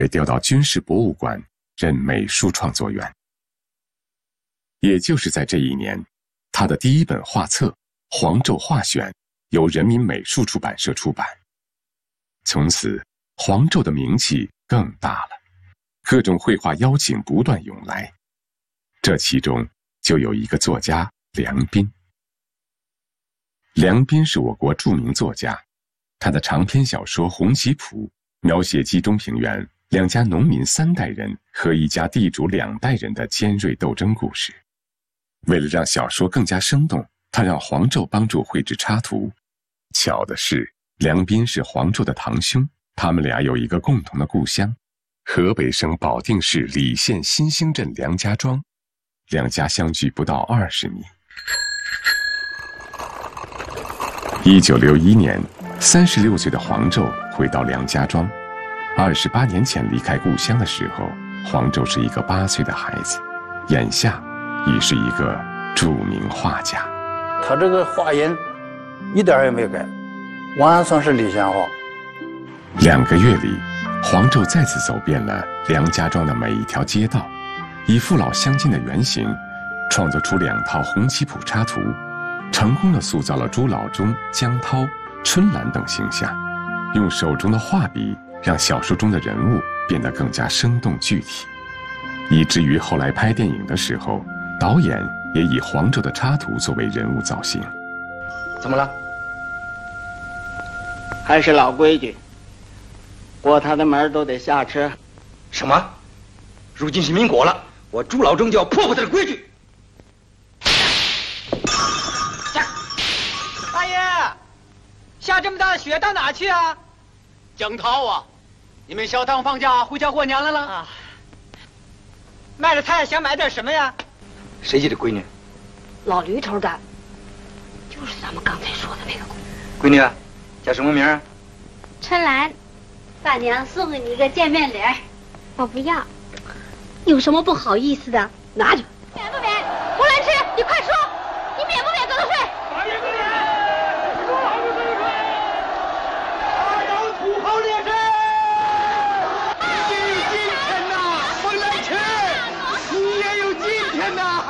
被调到军事博物馆任美术创作员。也就是在这一年，他的第一本画册《黄胄画选》由人民美术出版社出版。从此，黄胄的名气更大了，各种绘画邀请不断涌来。这其中就有一个作家梁斌。梁斌是我国著名作家，他的长篇小说《红旗谱》描写冀中平原2家农民3代人和1家地主2代人的尖锐斗争故事。为了让小说更加生动，他让黄胄帮助绘制插图。巧的是，梁斌是黄胄的堂兄，他们俩有一个共同的故乡，河北省保定市礼县新兴镇梁家庄，2家相距不到20米。1961年，36岁的黄胄回到梁家庄。28年前离开故乡的时候，黄胄是一个8岁的孩子，眼下已是一个著名画家。 他这个画音一点也没改，完全是理想化。 2个月里，黄胄再次走遍了梁家庄的每一条街道，以父老乡亲的原型，创作出2套红旗谱插图，成功地塑造了朱老忠、江涛、春兰等形象，用手中的画笔让小说中的人物变得更加生动具体，以至于后来拍电影的时候，导演也以黄胄的插图作为人物造型。 怎么了？ 还是老规矩，过他的门都得下车。 什么？如今是民国了，我朱老忠就要破坏他的规矩。 大爷，下这么大的雪到哪去啊？ 江涛啊，你们小堂放假回家过年来了啊？ 卖了菜想买点什么呀？ 谁家的闺女？ 老驴头的，就是咱们刚才说的那个闺女啊，叫什么名啊？ 春兰，大娘送给你一个见面礼。我不要，有什么不好意思的？拿着。免不免？不来吃，你快说。